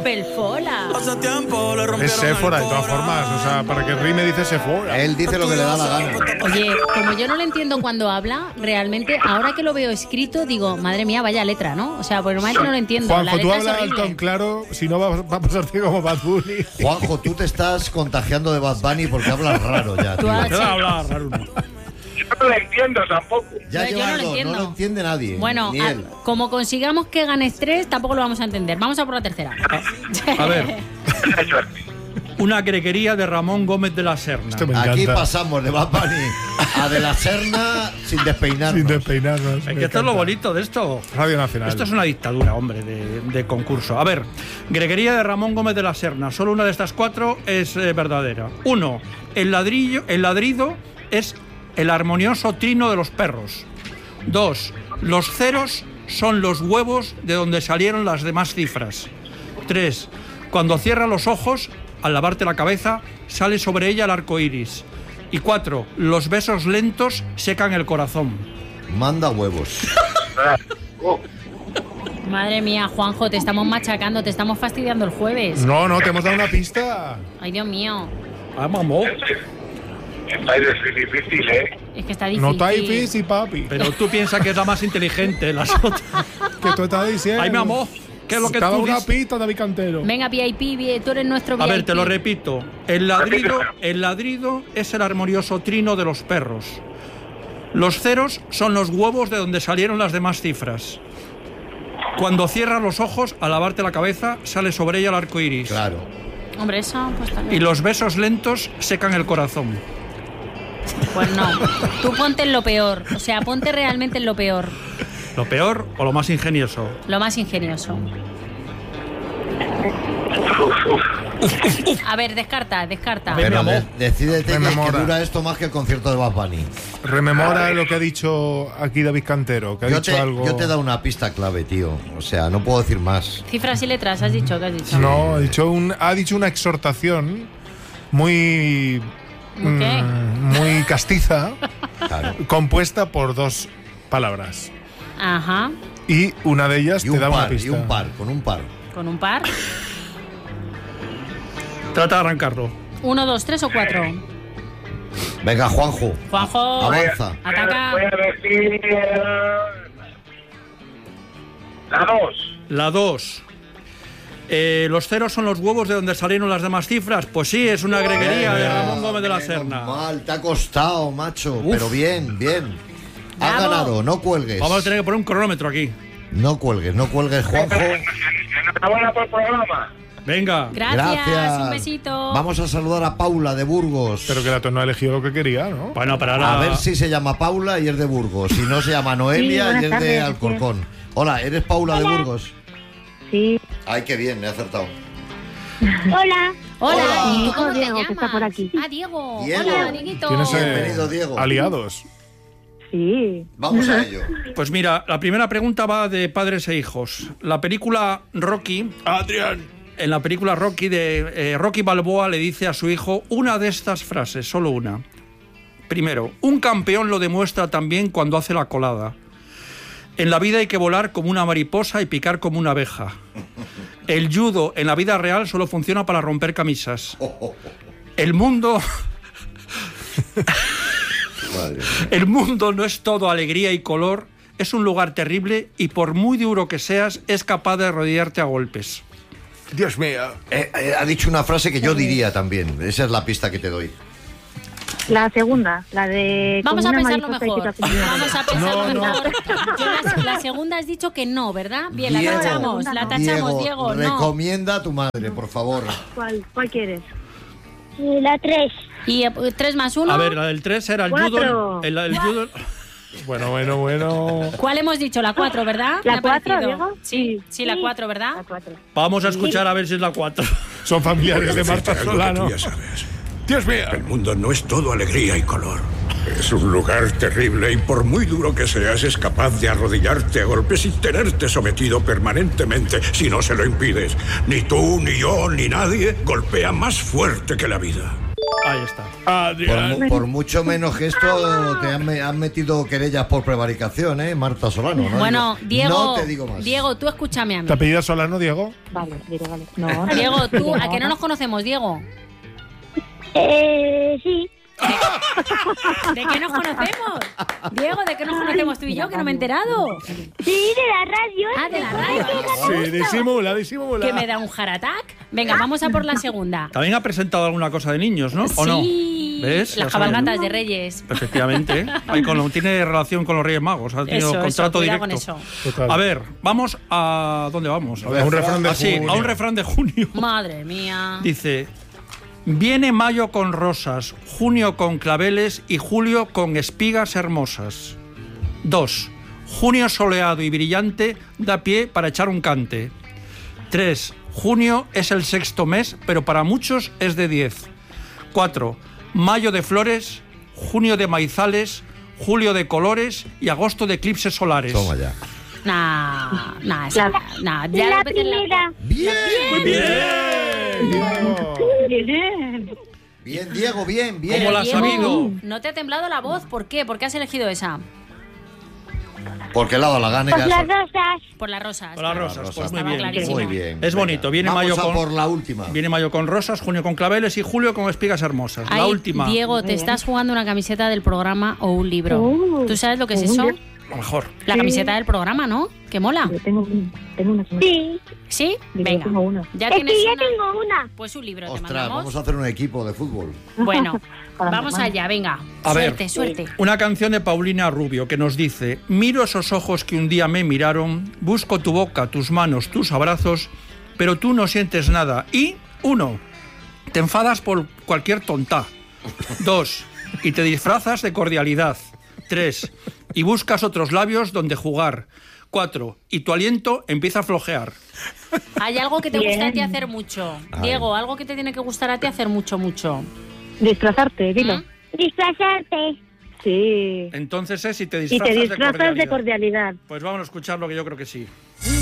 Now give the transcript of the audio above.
Pelfola. Es Séfora, de todas formas. O sea, para que rime dice Séfora. Él dice lo que le da la gana. Oye, como yo no lo entiendo cuando habla, realmente, ahora que lo veo escrito, digo, madre mía, vaya letra, ¿no? O sea, porque normalmente no lo entiendo. Juanjo, la tú letra es hablas horrible. tan claro, si no va a pasarte como Bad Bunny. Juanjo, tú te estás contagiando de Bad Bunny porque hablas raro ya, Tú tío. has- ¿Qué va a hablar, Raúl? Yo no lo entiendo tampoco. Ya Yo no llevas lo dos, entiendo. no lo entiende nadie. Bueno, ni él. como consigamos que ganes 3, tampoco lo vamos a entender. Vamos a por la tercera. A ver, Suerte. una greguería de Ramón Gómez de la Serna. Esto me Aquí encanta. pasamos de Bad Bunny a de la Serna sin despeinarnos. Sin despeinarnos. Es me que esto es lo encanta. bonito de esto. Radio Nacional. Esto es una dictadura, hombre, de concurso. A ver, greguería de Ramón Gómez de la Serna. Solo una de estas 4 es verdadera. 1. El ladrido es el armonioso trino de los perros. 2. Los ceros son los huevos de donde salieron las demás cifras. 3. Cuando cierra los ojos, al lavarte la cabeza, sale sobre ella el arco iris. Y 4. Los besos lentos secan el corazón. Manda huevos. Madre mía, Juanjo, te estamos machacando, te estamos fastidiando el jueves. No, te hemos dado una pista. Ay, Dios mío. Ah, mamó. Está difícil, ¿eh? Es que está difícil. No está difícil, papi. Pero tú piensas que es la más inteligente, las otras. Que tú estás diciendo. Ay, mi amor, ¿qué es lo que Te ha dado tú una dices? pista, David Cantero. Venga, VIP, tú eres nuestro VIP. A ver, te lo repito. El ladrido es el armonioso trino de los perros. Los ceros son los huevos de donde salieron las demás cifras. Cuando cierras los ojos, al lavarte la cabeza, sale sobre ella el arco iris. Claro. Hombre, eso, pues Y también. los besos lentos secan el corazón. Pues no. Tú ponte en lo peor. O sea, ponte realmente en lo peor. ¿Lo peor o lo más ingenioso? Lo más ingenioso. A ver, descarta. Pero amor. decídete que Rememora. dura esto más que el concierto de Bad Bunny. Rememora lo que ha dicho aquí David Cantero, que ha dicho algo. Yo te he dado una pista clave, tío. O sea, no puedo decir más. Cifras y letras, has dicho, ¿qué has dicho? No, ha dicho una exhortación muy. ¿Muy qué? Muy castiza, Claro. compuesta por 2 palabras. Ajá. Y una de ellas Y te un da una par, pista. y un par, con un par. Con un par. Trata de arrancarlo. 1, 2, 3 o 4. Venga, Juanjo. Juanjo, Avanza. ataca. Voy a decir... la 2. La 2. Los ceros son los huevos de donde salieron las demás cifras. Pues sí, es una greguería de Ramón Gómez de la Menos Serna. Mal, te ha costado, macho. Uf. Pero bien, bien. Has Bravo. ganado, no cuelgues. Vamos a tener que poner un cronómetro aquí. No cuelgues, Juanjo. Enhorabuena por el programa. Venga. Gracias, un besito. Vamos a saludar a Paula de Burgos. Pero que la no ha elegido lo que quería, ¿no? Bueno, pero ahora... A ver si se llama Paula y es de Burgos. Si no, se llama Noelia Sí, y es buenas de tardes, Alcorcón. Hola, ¿eres Paula de Burgos? Sí. Ay, qué bien, me he acertado. Hola. Hola, Mi ¿y hijo cómo te Diego, que llamas? está por aquí. Ah, Diego. Diego. Hola, Dieguito. Tienes Bienvenido, Diego. aliados. Sí. Vamos a ello. Pues mira, la primera pregunta va de padres e hijos. La película Rocky... Adrián. En la película Rocky de Rocky Balboa le dice a su hijo una de estas frases, solo una. Primero, un campeón lo demuestra también cuando hace la colada. En la vida hay que volar como una mariposa y picar como una abeja. El judo en la vida real solo funciona para romper camisas. El mundo... Madre. El mundo no es todo alegría y color, es un lugar terrible y por muy duro que seas, es capaz de rodearte a golpes. Dios mío. Ha dicho una frase que yo diría también. Esa es la pista que te doy. La segunda, la de... Vamos a como una pensarlo mariposa y mejor. pica primero. Vamos a pensarlo No. mejor. Yo la segunda has dicho que no, ¿verdad? Bien, la Diego, tachamos, Diego, no. recomienda a tu madre, por favor. ¿Cuál quieres? La 3. Y 3 más 1. A ver, la del 3 era el 4. judo. El judo. Bueno. ¿Cuál hemos dicho? La 4, ¿verdad? ¿La Me ha 4, parecido. Diego? Sí, la 4, ¿verdad? La 4. Vamos a escuchar a ver si es la 4. Son familiares de Marta Algo que Solano. tú ya sabes. Dios mío. El mundo no es todo alegría y color. Es un lugar terrible y por muy duro que seas es capaz de arrodillarte a golpes y tenerte sometido permanentemente si no se lo impides. Ni tú, ni yo, ni nadie golpea más fuerte que la vida. Ahí está. Por mucho menos que esto te han metido querellas por prevaricación, Marta Solano. ¿no? Bueno, Diego, no te digo más. Diego, tú escúchame a mí. ¿Te apellidas Solano, Diego? Vale, vale. No. Diego, tú, ¿a que no nos conocemos, Diego? Sí. ¿De qué nos conocemos? Diego, ¿de qué nos conocemos tú y yo? Que no me he enterado. Sí, de la radio. Ah, de la radio. Sí, disimula. ¿Que me da un heart attack? Venga, vamos a por la segunda. También ha presentado alguna cosa de niños, ¿no? ¿O no? Sí. ¿Ves? Las cabalgatas de Reyes. Efectivamente. Tiene relación con los Reyes Magos. Ha tenido contrato directo. Con eso. Total. A ver, vamos a... ¿Dónde vamos? A ver, un refrán de junio. A un refrán de junio. Madre mía. Dice: viene mayo con rosas, junio con claveles y julio con espigas hermosas. 2. Junio soleado y brillante da pie para echar un cante. 3. Junio es el sexto mes, pero para muchos es de 10. 4. Mayo de flores, junio de maizales, julio de colores y agosto de eclipses solares. Toma ya. Nah, La ya primera. ¡Bien! Muy bien. Bien. Bien, Diego, bien. ¿Cómo la has Diego, sabido? ¿no te ha temblado la voz? ¿Por qué? ¿Por qué has elegido esa? Porque le ha dado la gana. Pues las rosas. Por las rosas. Por las rosas, pues muy Estaba bien. clarísimo. Muy bien. Es bonito. Viene Vamos mayo a con... por la última. Viene mayo con rosas, junio con claveles y julio con espigas hermosas. La Ahí, última. Diego, te estás jugando una camiseta del programa o un libro. ¿Tú sabes lo que es eso? A lo mejor. La camiseta del programa, ¿no? ¿Qué mola? Yo tengo una. Sí. ¿Sí? Yo Venga. tengo una. Ya Es tienes que ya una. tengo una. Pues un libro te Ostras, mandamos. vamos a hacer un equipo de fútbol. Bueno, Para mi vamos hermano. allá, venga. A ver. Suerte. Una canción de Paulina Rubio que nos dice: miro esos ojos que un día me miraron, busco tu boca, tus manos, tus abrazos, pero tú no sientes nada. Y 1. Te enfadas por cualquier tonta. 2. Y te disfrazas de cordialidad. 3. Y buscas otros labios donde jugar. 4. Y tu aliento empieza a flojear. Hay algo que te Bien. gusta a ti hacer mucho. Diego, algo que te tiene que gustar a ti hacer mucho. Disfrazarte, dilo. Disfrazarte. Sí. Entonces es si te Y disfrazas, te disfrazas de cordialidad. cordialidad. Pues vamos a escuchar lo que yo creo que sí.